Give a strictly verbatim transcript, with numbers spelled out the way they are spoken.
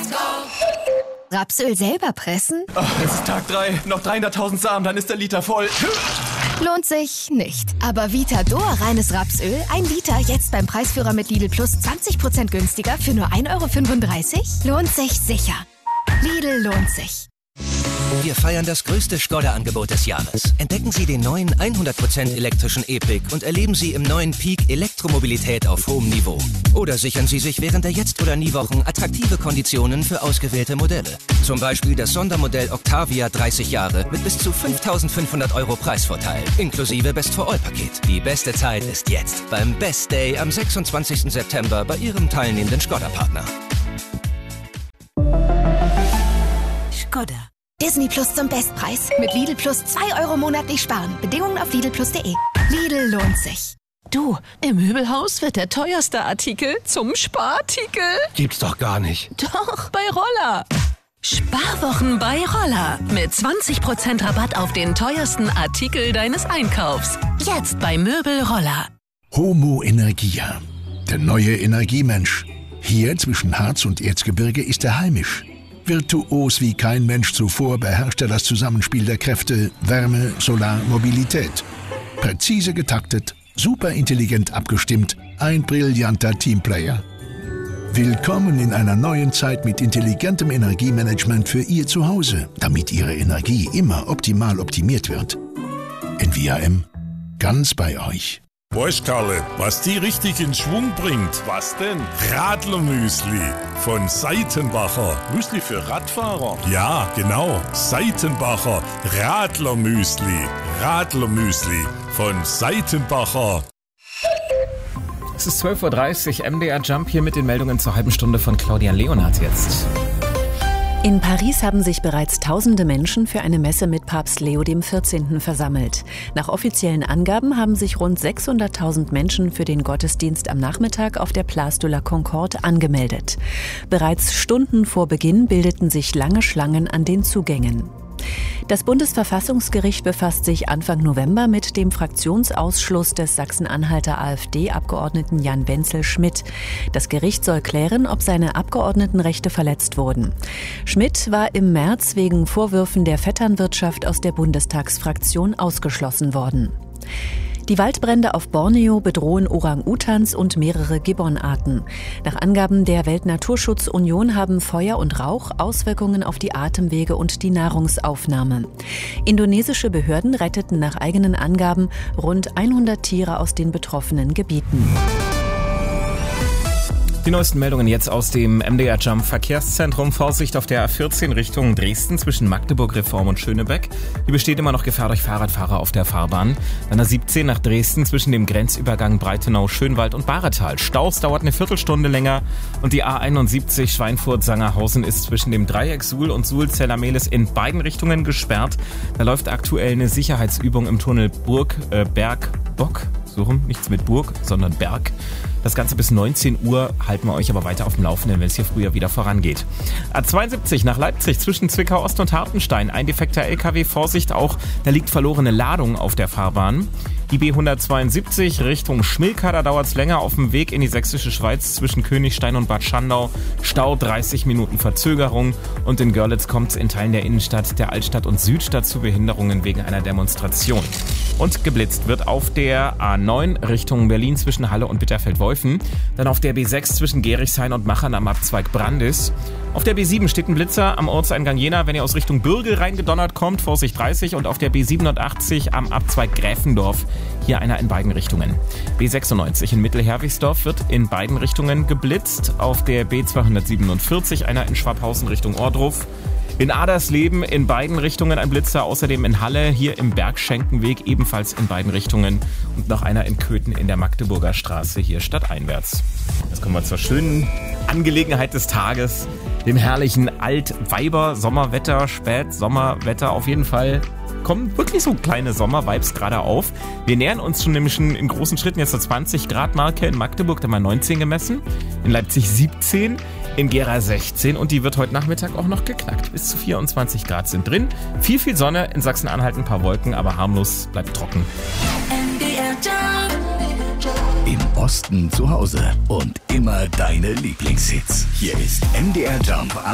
Let's go! Rapsöl selber pressen? Oh, es ist Tag drei, noch dreihunderttausend Samen, dann ist der Liter voll. Lohnt sich nicht. Aber Vitador reines Rapsöl, ein Liter, jetzt beim Preisführer mit Lidl Plus zwanzig Prozent günstiger für nur ein Euro fünfunddreißig? Lohnt sich sicher. Lidl lohnt sich. Wir feiern das größte Skoda-Angebot des Jahres. Entdecken Sie den neuen hundert Prozent elektrischen E-Pick und erleben Sie im neuen Peak Elektromobilität auf hohem Niveau. Oder sichern Sie sich während der Jetzt- oder Nie-Wochen attraktive Konditionen für ausgewählte Modelle. Zum Beispiel das Sondermodell Octavia dreißig Jahre mit bis zu fünftausendfünfhundert Euro Preisvorteil, inklusive Best-for-All-Paket. Die beste Zeit ist jetzt beim Best Day am sechsundzwanzigsten September bei Ihrem teilnehmenden Skoda-Partner. Skoda. Disney Plus zum Bestpreis. Mit Lidl Plus zwei Euro monatlich sparen. Bedingungen auf lidl plus punkt de. Lidl lohnt sich. Du, im Möbelhaus wird der teuerste Artikel zum Sparartikel. Gibt's doch gar nicht. Doch, bei Roller. Sparwochen bei Roller. Mit zwanzig Prozent Rabatt auf den teuersten Artikel deines Einkaufs. Jetzt bei Möbel Roller. Homo Energia. Der neue Energiemensch. Hier zwischen Harz und Erzgebirge ist er heimisch. Virtuos wie kein Mensch zuvor beherrscht er das Zusammenspiel der Kräfte Wärme, Solar, Mobilität. Präzise getaktet, superintelligent abgestimmt, ein brillanter Teamplayer. Willkommen in einer neuen Zeit mit intelligentem Energiemanagement für Ihr Zuhause, damit Ihre Energie immer optimal optimiert wird. N V A M, ganz bei euch. Weißt, Karle, was die richtig in Schwung bringt? Was denn? Radlermüsli von Seitenbacher. Müsli für Radfahrer? Ja, genau. Seitenbacher Radlermüsli. Radlermüsli von Seitenbacher. Es ist zwölf Uhr dreißig, M D R Jump hier mit den Meldungen zur halben Stunde von Claudia Leonhardt jetzt. In Paris haben sich bereits tausende Menschen für eine Messe mit Papst Leo der vierzehnte. versammelt. Nach offiziellen Angaben haben sich rund sechshunderttausend Menschen für den Gottesdienst am Nachmittag auf der Place de la Concorde angemeldet. Bereits Stunden vor Beginn bildeten sich lange Schlangen an den Zugängen. Das Bundesverfassungsgericht befasst sich Anfang November mit dem Fraktionsausschluss des Sachsen-Anhalter AfD-Abgeordneten Jan Wenzel-Schmidt. Das Gericht soll klären, ob seine Abgeordnetenrechte verletzt wurden. Schmidt war im März wegen Vorwürfen der Vetternwirtschaft aus der Bundestagsfraktion ausgeschlossen worden. Die Waldbrände auf Borneo bedrohen Orang-Utans und mehrere Gibbonarten. Nach Angaben der Weltnaturschutzunion haben Feuer und Rauch Auswirkungen auf die Atemwege und die Nahrungsaufnahme. Indonesische Behörden retteten nach eigenen Angaben rund hundert Tiere aus den betroffenen Gebieten. Die neuesten Meldungen jetzt aus dem M D R Jump Verkehrszentrum. Vorsicht auf der A vierzehn Richtung Dresden zwischen Magdeburg, Reform und Schönebeck. Hier besteht immer noch Gefahr durch Fahrradfahrer auf der Fahrbahn. Dann A siebzehn nach Dresden zwischen dem Grenzübergang Breitenau, Schönwald und Bahretal. Staus dauert eine Viertelstunde länger. Und die A einundsiebzig Schweinfurt-Sangerhausen ist zwischen dem Dreieck Suhl und Suhl-Zellermehlis in beiden Richtungen gesperrt. Da läuft aktuell eine Sicherheitsübung im Tunnel Burg, äh, Berg, Bock. So rum, nichts mit Burg, sondern Berg. Das Ganze bis neunzehn Uhr, halten wir euch aber weiter auf dem Laufenden, wenn es hier früher wieder vorangeht. A zweiundsiebzig nach Leipzig zwischen Zwickau Ost und Hartenstein. Ein defekter L K W, Vorsicht auch, da liegt verlorene Ladung auf der Fahrbahn. Die B hundertzweiundsiebzig Richtung Schmilka, da dauert es länger auf dem Weg in die sächsische Schweiz zwischen Königstein und Bad Schandau. Stau, dreißig Minuten Verzögerung. Und in Görlitz kommt es in Teilen der Innenstadt, der Altstadt und Südstadt zu Behinderungen wegen einer Demonstration. Und geblitzt wird auf der A neun Richtung Berlin zwischen Halle und Bitterfeld-Wolfen. Dann auf der B sechs zwischen Gerichshain und Machern am Abzweig Brandis. Auf der B sieben steht ein Blitzer am Ortseingang Jena, wenn ihr aus Richtung Bürgel reingedonnert kommt, Vorsicht dreißig. Und auf der B siebenundachtzig am Abzweig Gräfendorf, hier einer in beiden Richtungen. B sechsundneunzig in Mittelherwigsdorf wird in beiden Richtungen geblitzt. Auf der B zweihundertsiebenundvierzig einer in Schwabhausen Richtung Ohrdruf. In Adersleben in beiden Richtungen ein Blitzer, außerdem in Halle, hier im Bergschenkenweg ebenfalls in beiden Richtungen und noch einer in Köthen in der Magdeburger Straße, hier stadteinwärts. Jetzt kommen wir zur schönen Angelegenheit des Tages, dem herrlichen Altweiber-Sommerwetter, Spätsommerwetter auf jeden Fall. Kommen wirklich so kleine Sommer-Vibes gerade auf. Wir nähern uns schon nämlich in großen Schritten jetzt zur zwanzig Grad Marke. In Magdeburg haben wir neunzehn gemessen, in Leipzig siebzehn, in Gera sechzehn und die wird heute Nachmittag auch noch geknackt. Bis zu vierundzwanzig Grad sind drin. Viel, viel Sonne, in Sachsen-Anhalt ein paar Wolken, aber harmlos, bleibt trocken. Im Osten zu Hause und immer deine Lieblingshits. Hier ist M D R Jump am